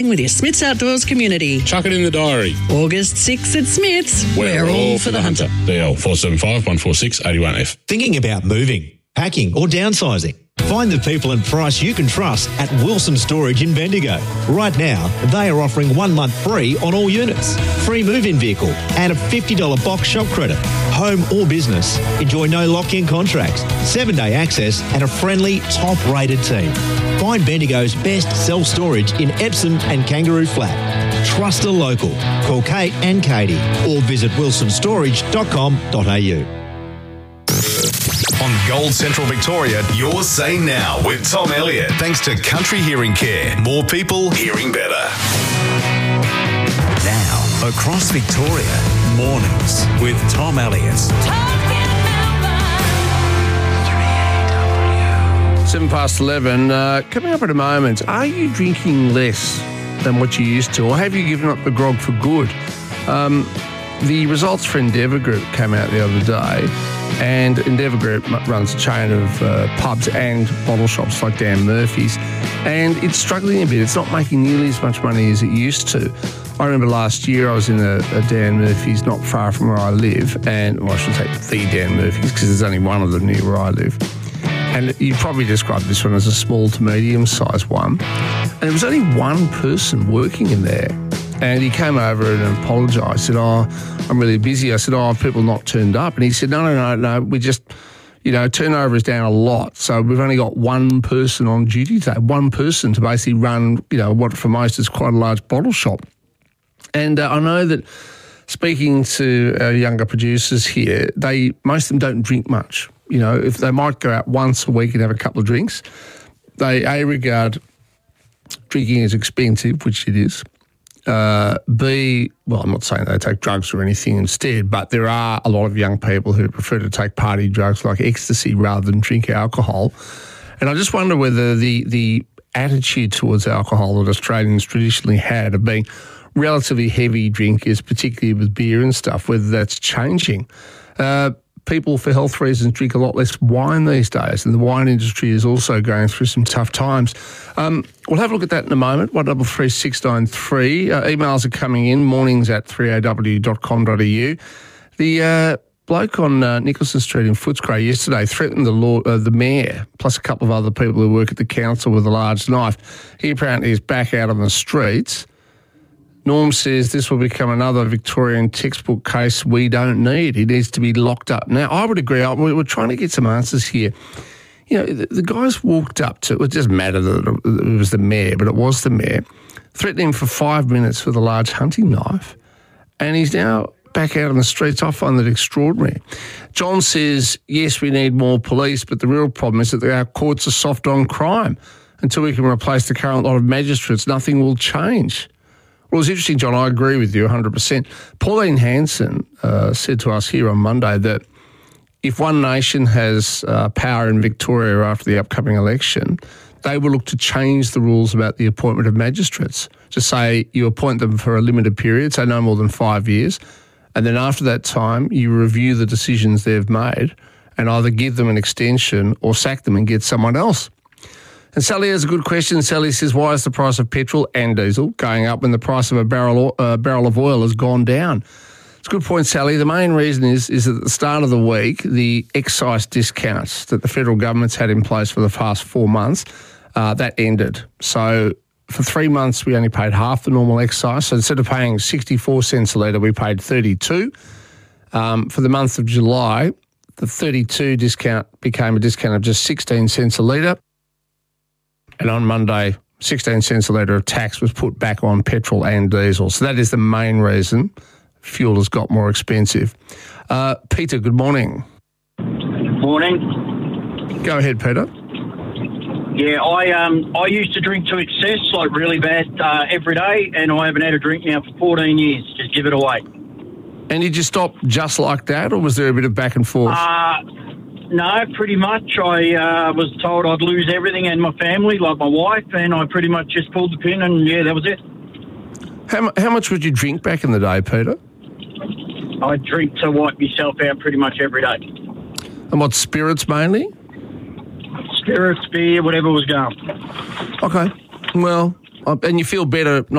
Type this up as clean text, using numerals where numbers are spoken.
with your Smiths Outdoors community. Chuck it in the diary. August 6th at Smiths. We're all for the hunter. DL 475 146 81F. Thinking about moving, packing or downsizing? Find the people and price you can trust at Wilson Storage in Bendigo. Right now, they are offering 1 month free on all units. Free move-in vehicle and a $50 box shop credit. Home or business, enjoy no lock-in contracts, 7-day access and a friendly, top-rated team. Find Bendigo's best self-storage in Epsom and Kangaroo Flat. Trust a local. Call Kate and Katie or visit wilsonstorage.com.au. On Gold Central Victoria, your Say Now with Tom Elliott. Thanks to Country Hearing Care. More people hearing better. Now, across Victoria, mornings with Tom Elliott. 11:07. Coming up in a moment, are you drinking less than what you used to, or have you given up the grog for good? The results for Endeavour Group came out the other day, and Endeavour Group runs a chain of pubs and bottle shops like Dan Murphy's, and it's struggling a bit. It's not making nearly as much money as it used to. I remember last year I was in a Dan Murphy's not far from where I live, and well, I should say the Dan Murphy's because there's only one of them near where I live. And you probably described this one as a small to medium-sized one. And there was only one person working in there. And he came over and apologised, said, "Oh, I'm really busy." I said, "Oh, have people not turned up?" And he said, No, we just, turnover is down a lot. So we've only got one person on duty today, one person to basically run, what for most is quite a large bottle shop. And I know that speaking to our younger producers here, most of them don't drink much. If they might go out once a week and have a couple of drinks, they regard drinking as expensive, which it is. B, well, I'm not saying they take drugs or anything instead, but there are a lot of young people who prefer to take party drugs like ecstasy rather than drink alcohol. And I just wonder whether the attitude towards alcohol that Australians traditionally had of being relatively heavy drinkers, particularly with beer and stuff, whether that's changing. People, for health reasons, drink a lot less wine these days, and the wine industry is also going through some tough times. We'll have a look at that in a moment, 133693. Emails are coming in, mornings@3aw.com.au. The bloke on Nicholson Street in Footscray yesterday threatened the mayor, plus a couple of other people who work at the council, with a large knife. He apparently is back out on the streets. Norm says this will become another Victorian textbook case we don't need. He needs to be locked up. Now, I would agree. We're trying to get some answers here. The guys walked up to, it doesn't matter that it was the mayor, but it was the mayor, threatened him for 5 minutes with a large hunting knife, and he's now back out on the streets. I find that extraordinary. John says, yes, we need more police, but the real problem is that our courts are soft on crime. Until we can replace the current lot of magistrates, nothing will change. Well, it's interesting, John. I agree with you 100%. Pauline Hanson said to us here on Monday that if One Nation has power in Victoria after the upcoming election, they will look to change the rules about the appointment of magistrates. To say you appoint them for a limited period, say no more than 5 years, and then after that time you review the decisions they've made and either give them an extension or sack them and get someone else. And Sally has a good question. Sally says, why is the price of petrol and diesel going up when the price of a barrel of oil has gone down? It's a good point, Sally. The main reason is that at the start of the week, the excise discounts that the federal government's had in place for the past 4 months, that ended. So for 3 months, we only paid half the normal excise. So instead of paying 64 cents a litre, we paid 32. For the month of July, the 32 discount became a discount of just 16 cents a litre. And on Monday, 16 cents a litre of tax was put back on petrol and diesel. So that is the main reason fuel has got more expensive. Peter, good morning. Morning. Go ahead, Peter. Yeah, I used to drink to excess, like really bad, every day, and I haven't had a drink now for 14 years. Just give it away. And did you stop just like that, or was there a bit of back and forth? No, pretty much. I was told I'd lose everything and my family, like my wife, and I pretty much just pulled the pin and, yeah, that was it. How much would you drink back in the day, Peter? I drink to wipe myself out pretty much every day. And what, spirits mainly? Spirits, beer, whatever was going. Okay. Well, And you feel better